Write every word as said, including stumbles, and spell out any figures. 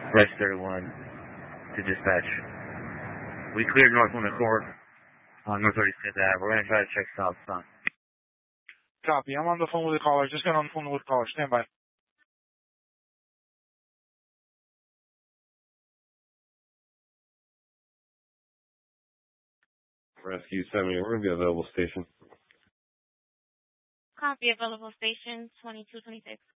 Fresh thirty-one to dispatch. We cleared North Winter Court on North thirty-fifth Avenue. We're going to try to check South Sun. Copy. I'm on the phone with the caller. Just got on the phone with the caller. Stand by. Rescue seventy, we're going to be available station. Copy, available station twenty-two twenty-six.